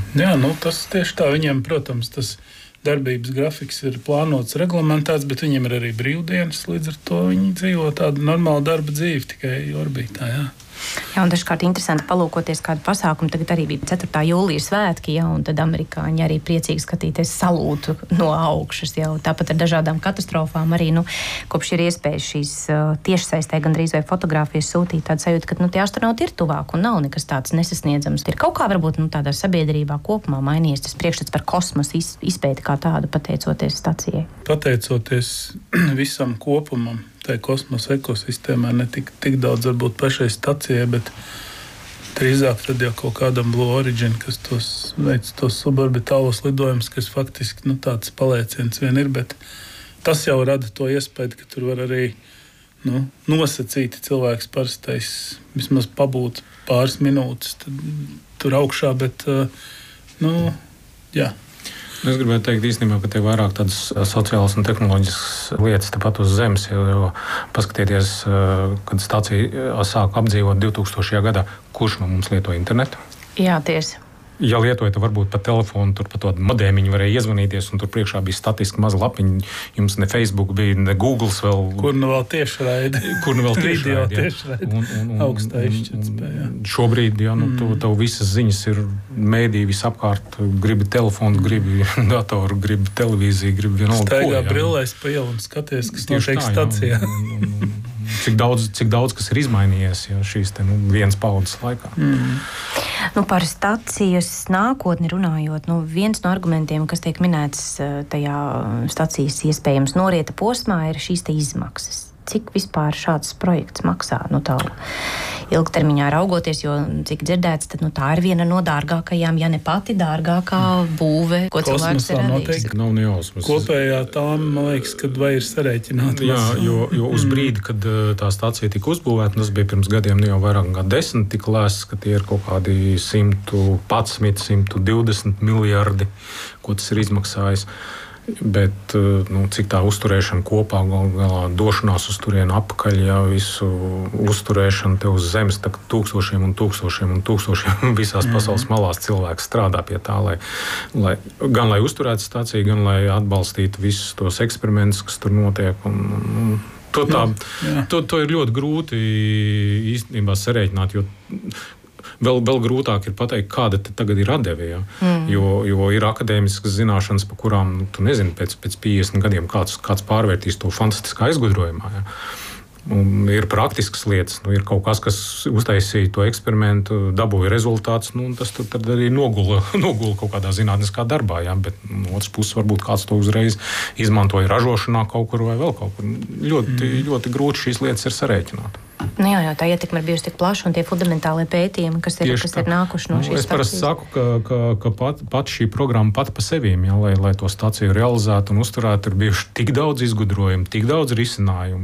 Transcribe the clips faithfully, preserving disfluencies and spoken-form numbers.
Jā, nu, tas tieši tā. Viņiem, protams, tas darbības grafiks ir plānots, reglamentēts, bet viņiem ir arī brīvdienas. Līdz ar to viņi dzīvo tādu normālu darba dzīvi tikai orbītā. Jā. Jā, un dažkārt interesanti palūkoties kādu pasākumu. Tagad arī bija ceturtā jūlija svētki, jā, un tad amerikāņi arī priecīgi skatīties salūtu no augšas. Jā, tāpat ar dažādām katastrofām arī, nu, kopš ir iespējas šīs uh, tiešsaistē gandrīz vai fotogrāfijas sūtīt tādu sajūtu, ka, nu, tie astronauti ir tuvāk un nav nekas tāds nesasniedzams. Ir kaut kā varbūt, nu, tādā sabiedrībā kopumā mainījies tas priekšstats par kosmosu iz, izpēti kā tādu, pateicoties stacijai. Pateicoties visam kopumam, tai kosmosa ekosistēmā, ne tik, tik daudz varbūt pašai stacijai, bet drīzāk tad jau kaut kādam Blue Origin, kas tos veic tos suborbitālos lidojumus, kas faktiski, nu, tāds palieciens vien ir, bet tas jau rada to iespēju, ka tur var arī, nu, nosacīti cilvēks parastais vismaz pabūt pāris minūtes tad, tur augšā, bet, nu, jā. Es gribētu teikt, īstenībā, ka tie vairāk tādas sociālas un tehnoloģiskas lietas tepat uz Zemes, jo, jo paskatieties, kad stācija sāk apdzīvot divtūkstošajā gadā, kurš no mums lieto internetu? Jā, tiesa. Ja lietoja, tad varbūt pa telefonu, tur pa to modēmiņu varēja iezvanīties, un tur priekšā bija statiski maza lapiņa. Jums ne Facebook bija, ne Google vēl. Kur nu vēl tiešraide. Kur nu vēl tiešraide. tiešraide. Un, un, un, augstā izšķirtspējā. Šobrīd, ja, nu, mm. tev visas ziņas ir mēdī visapkārt. Gribi telefonu, gribi datoru, gribi televīziju, gribi vienalga. Staigā brillēs pa ielu un skaties, kas notiek stacijā. Cik daudz, cik daudz kas ir izmainījies ja, šīs te, nu, vienas paudzes laikā. Mm. Nu, par stacijas nākotni runājot, nu, viens no argumentiem, kas tiek minēts tajā stacijas iespējams norieta posmā, ir šīs te izmaksas. Cik vispār šāds projekts maksā? Nu, tā ilgtermiņā raugoties, jo cik dzirdēts, tad nu, tā ir viena no dārgākajām, ja ne pati dārgākā būve, ko cilvēks ir radījis. Nav nejausmas. Kopējā tām, man liekas, kad vai ir sarēķināta. Jā, jo, jo uz brīdi, kad tā stacija tika uzbūvēta, tas bija pirms gadiem nu jau vairāk kā desmit, tika lēsts, ka tie ir kaut kādi simtu padsmit, simtu divdesmit miljardi, ko tas ir izmaksājis. Bet nu, cik tā uzturēšana kopā, galā došanās uz turienu apakaļ, ja visu uzturēšanu te uz Zemes, tā tūkstošiem un tūkstošiem un tūkstošiem visās mm-hmm. pasaules malās cilvēks strādā pie tā, lai, lai, gan lai uzturētu stāciju, gan lai atbalstītu visus tos eksperimentus, kas tur notiek. Un, un, to, tā, jā, jā. To, to ir ļoti grūti īstenībā sarēķināt, jo Vēl, vēl grūtāk ir pateikt, kāda tagad ir atdeve. Ja? Mm. Jo, jo ir akadēmiskas zināšanas, par kurām nu, tu nezini pēc, pēc piecdesmit gadiem, kāds, kāds pārvērtīs to fantastiskā izgudrojumā. Ja? Un ir praktiskas lietas, nu, ir kaut kas, kas uztaisīja to eksperimentu, dabūja rezultātus, nu, tas tad arī nogula, nogula kaut kādā zinātniskā darbā. Ja? Bet no otras puses varbūt kāds to uzreiz izmantoja ražošanā kaut kur vai vēl kaut kur. Ļoti, mm. ļoti grūti šīs lietas ir sarēķināt. Nu jā, jā, tā ietekme ir bijusi tik plaša un tie fundamentālie pētījumi, kas ir, kas ir nākuši no šīs stacijas. Es parasti saku, ka, ka, ka pat, pat šī programma pat pa sevīm, ja, lai, lai to staciju realizētu un uzturētu, ir bijuši tik daudz izgudrojumu, tik daudz risinājumu,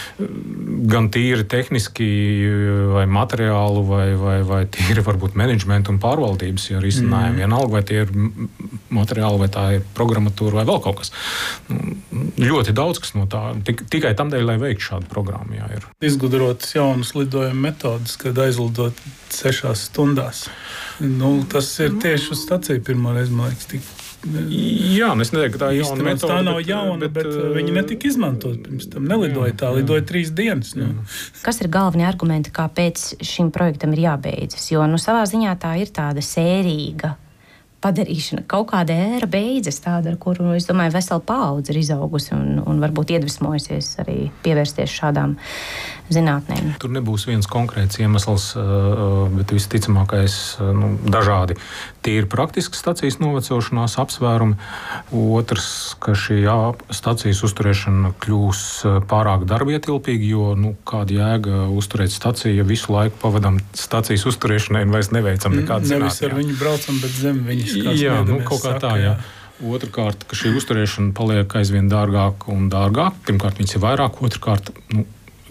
gan tīri tehniski vai materiālu vai, vai, vai tīri varbūt menedžmentu un pārvaldības ja, risinājumi. Mm. Vienalga, vai tie ir materiāli, vai tā ir programmatūra vai vēl kaut kas. Ļoti daudz kas no tā, tik, tikai tam dēļ, lai veiktu šādu programmu, jā, ir. Izgudrot jaunas lidojuma metodas, kad aizlidot sešās stundās. Nu, tas ir tieši uz staciju pirmoreiz, man liekas, tik. Jā, es neteiktu, ka tā ir jauna metode. Tā nav bet, jauna, bet, bet uh, viņi netika izmantot pirms tam. Nelidoja jā, tā, lidoja jā. trīs dienas. Nu. Kas ir galvenie argumenti, kāpēc šim projektam ir jābeidzas? Jo, nu, savā ziņā tā ir tāda sērīga padarīšana. Kaut kāda ēra beidzas tāda, ar kuru, es domāju, vesela paudze ir izaugusi un, un varbūt iedvesmojusies arī pievērsties šādām zinātnēm. Tur nebūs viens konkrēts iemesls, bet visticamākais nu, dažādi. Tīri praktiski stacijas novecošanās apsvērumi. Otrs, ka šī jā, stacijas uzturēšana kļūs pārāk darbietilpīga, jo nu, kāda jēga uzturēt staciju, ja visu laiku pavadām stacijas uzturēšanai un vairs neveicam nekādu zinātni. Nevis ar viņu braucam, bet zem viņas. Jā, nu, kaut kā tā, jā. Otrkārt, ka šī uzturēšana paliek aizvien dārgāka un dārgāka. Pirmkārt, viņas ir vairāk. Otrkārt, nu,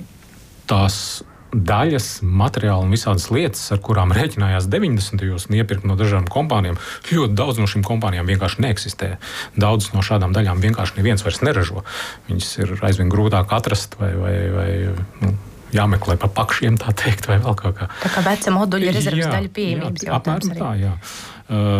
tās daļas, materiāli un visādas lietas, ar kurām rēķinājās deviņdesmitajos un iepirkt no dažādām kompānijām, ļoti daudz no šīm kompānijām vienkārši neeksistē. Daudzas no šādām daļām vienkārši neviens vairs neražo. Viņas ir aizvien grūtāk atrast vai, vai, vai nu, jāmeklē pa pakšiem, tā teikt, vai vēl kaut kā. Tā kā veca moduļa rezerves daļu pieejamības jautājums arī. Apmēram tā, jā.